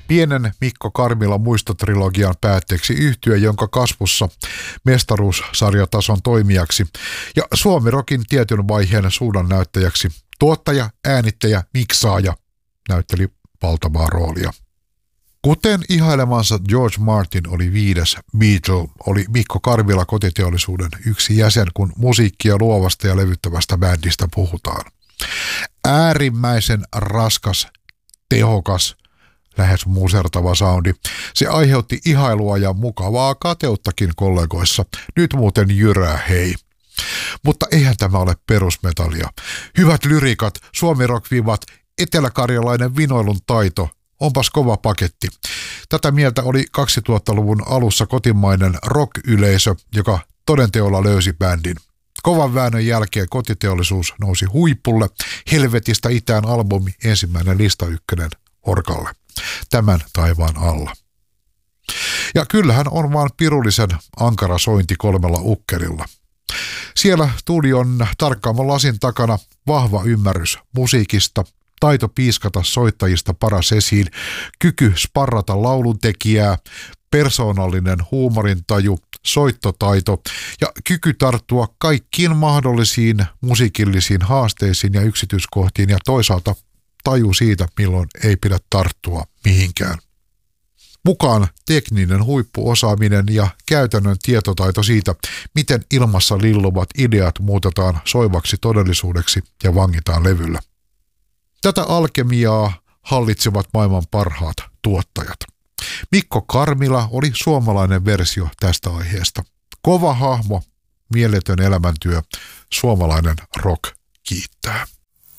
Pienen Mikko Karmila muistotrilogian päätteeksi yhtye, jonka kasvussa mestaruussarjatason toimijaksi ja Suomi-rokin tietyn vaiheen suunnannäyttäjäksi tuottaja, äänittäjä, miksaaja näytteli valtavaa roolia. Kuten ihailemansa George Martin oli 5. Beatle, oli Mikko Karmila kotiteollisuuden yksi jäsen, kun musiikkia luovasta ja levyttävästä bändistä puhutaan. Äärimmäisen raskas, tehokas, lähes musertava soundi. Se aiheutti ihailua ja mukavaa kateuttakin kollegoissa. Nyt muuten jyrää hei. Mutta eihän tämä ole perusmetallia. Hyvät lyrikat, suomi-rock-vivat, eteläkarjalainen vinoilun taito. Onpas kova paketti. Tätä mieltä oli 2000-luvun alussa kotimainen rock-yleisö, joka todenteolla löysi bändin. Kovan väännön jälkeen kotiteollisuus nousi huipulle. Helvetistä itään albumi ensimmäinen lista ykkönen orkalle. Tämän taivaan alla. Ja kyllähän on vaan pirullisen ankara sointi 3 ukkerilla. Siellä studion tarkkaamman lasin takana vahva ymmärrys musiikista, taito piiskata soittajista paras esiin, kyky sparrata lauluntekijää, persoonallinen huumorintaju, soittotaito ja kyky tarttua kaikkiin mahdollisiin musiikillisiin haasteisiin ja yksityiskohtiin ja toisaalta taju siitä, milloin ei pidä tarttua mihinkään. Mukaan tekninen huippuosaaminen ja käytännön tietotaito siitä, miten ilmassa lilluvat ideat muutetaan soivaksi todellisuudeksi ja vangitaan levyllä. Tätä alkemiaa hallitsevat maailman parhaat tuottajat. Mikko Karmila oli suomalainen versio tästä aiheesta. Kova hahmo, mieletön elämäntyö, suomalainen rock kiittää.